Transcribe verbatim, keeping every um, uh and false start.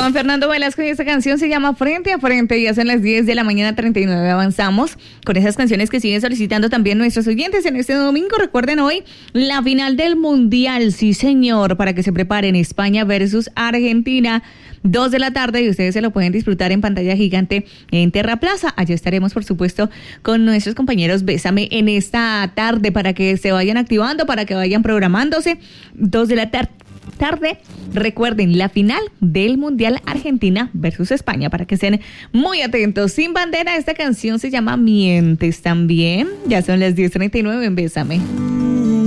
Juan Fernando Velasco, y esta canción se llama Frente a Frente. Ya son las diez de la mañana, treinta y nueve. Avanzamos con esas canciones que siguen solicitando también nuestros oyentes en este domingo. Recuerden hoy la final del Mundial, sí señor, para que se preparen. España versus Argentina, dos de la tarde, y ustedes se lo pueden disfrutar en pantalla gigante en Terra Plaza. Allá estaremos, por supuesto, con nuestros compañeros Bésame en esta tarde para que se vayan activando, para que vayan programándose. Dos de la tarde. tarde, recuerden la final del Mundial Argentina versus España, para que estén muy atentos. Sin Bandera, esta canción se llama Mientes también. Ya son las diez treinta y nueve en Bésame.